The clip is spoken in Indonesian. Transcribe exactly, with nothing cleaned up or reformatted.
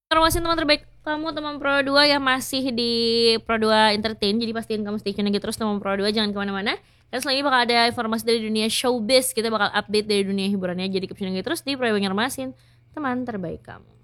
Informasi teman terbaik kamu teman Pro dua yang masih di Pro dua Entertain. Jadi pastiin kamu stay tune lagi terus teman Pro dua, jangan kemana-mana. Dan selanjutnya bakal ada informasi dari dunia showbiz. Kita bakal update dari dunia hiburannya. Jadi keep tune lagi terus di Pro Banjarmasin, teman terbaik kamu.